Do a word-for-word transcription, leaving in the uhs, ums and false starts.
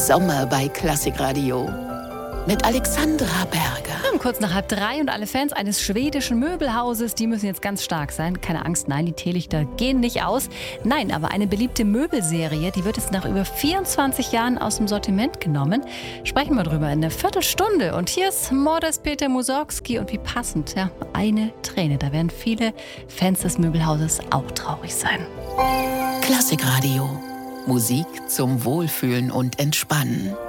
Sommer bei Klassikradio mit Alexandra Berger. Um kurz nach halb drei und alle Fans eines schwedischen Möbelhauses, die müssen jetzt ganz stark sein. Keine Angst, nein, die Teelichter gehen nicht aus. Nein, aber eine beliebte Möbelserie, die wird jetzt nach über vierundzwanzig Jahren aus dem Sortiment genommen. Sprechen wir drüber in einer Viertelstunde. Und hier ist Modest Peter Mussorgsky und wie passend, ja, eine Träne. Da werden viele Fans des Möbelhauses auch traurig sein. Klassikradio. Musik zum Wohlfühlen und Entspannen.